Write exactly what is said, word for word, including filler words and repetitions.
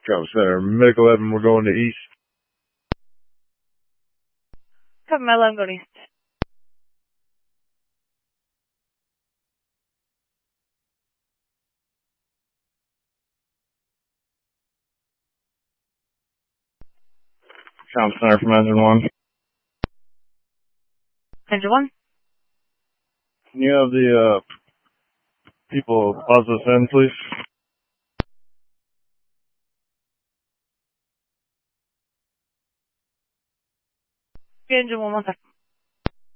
Travel Center, Medical eleven, we're going to East. Cover my eleven, going East. Travel Center from Engine one. Engine one. Can you have the, uh, people buzz us in, please? Engine one, one second.